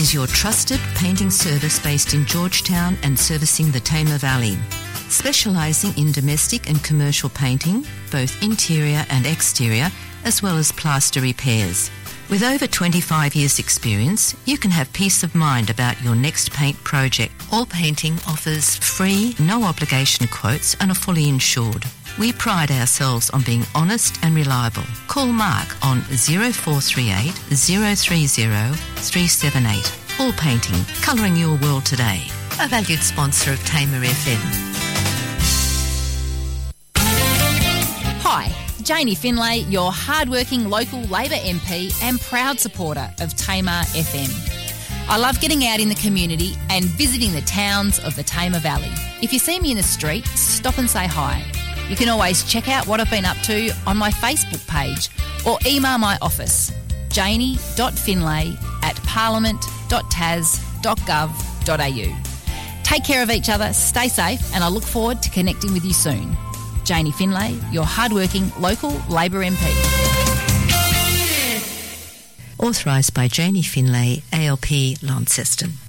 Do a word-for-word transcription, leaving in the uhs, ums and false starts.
is your trusted painting service based in Georgetown and servicing the Tamar Valley. Specialising in domestic and commercial painting, both interior and exterior, as well as plaster repairs. With over twenty-five years experience, you can have peace of mind about your next paint project. All Painting offers free, no obligation quotes and are fully insured. We pride ourselves on being honest and reliable. Call Mark on zero four three eight, zero three zero, three seven eight. All Painting, colouring your world today. A valued sponsor of Tamar F M. Hi, Janie Finlay, your hard-working local Labor M P and proud supporter of Tamar F M. I love getting out in the community and visiting the towns of the Tamar Valley. If you see me in the street, stop and say hi. You can always check out what I've been up to on my Facebook page or email my office, janie dot finlay at parliament dot tas dot gov dot a u. Take care of each other, stay safe, and I look forward to connecting with you soon. Janie Finlay, your hard-working local Labor M P. Authorised by Janie Finlay, A L P Launceston.